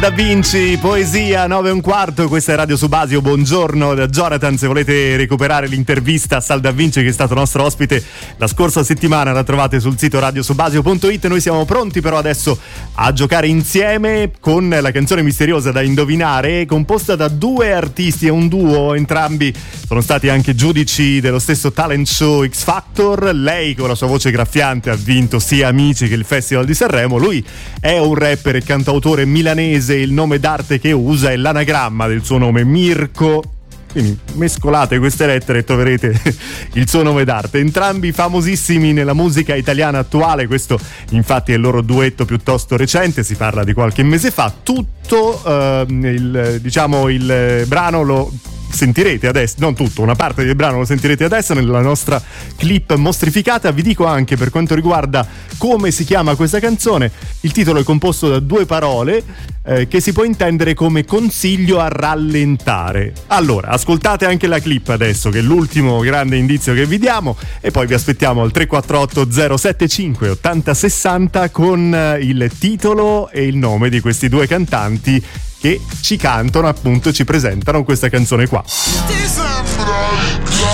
Da Vinci, poesia 9:15, questa è Radio Subasio, buongiorno da Jonathan. Se volete recuperare l'intervista a Sal Da Vinci, che è stato nostro ospite la scorsa settimana, la trovate sul sito radiosubasio.it. Noi siamo pronti però adesso a giocare insieme con la canzone misteriosa da indovinare, composta da due artisti, è un duo, entrambi sono stati anche giudici dello stesso talent show X Factor. Lei con la sua voce graffiante ha vinto sia Amici che il Festival di Sanremo, lui è un rapper e cantautore milanese. Il nome d'arte che usa è l'anagramma del suo nome, Mirko. Quindi mescolate queste lettere e troverete il suo nome d'arte. Entrambi famosissimi nella musica italiana attuale. Questo infatti è il loro duetto piuttosto recente, si parla di qualche mese fa. Tutto il brano lo sentirete adesso, non tutto, una parte del brano lo sentirete adesso nella nostra clip mostrificata. Vi dico anche, per quanto riguarda come si chiama questa canzone, il titolo è composto da due parole che si può intendere come consiglio a rallentare. Allora, ascoltate anche la clip adesso, che è l'ultimo grande indizio che vi diamo, e poi vi aspettiamo al 348 075 8060 con il titolo e il nome di questi due cantanti che ci cantano, appunto, ci presentano questa canzone qua.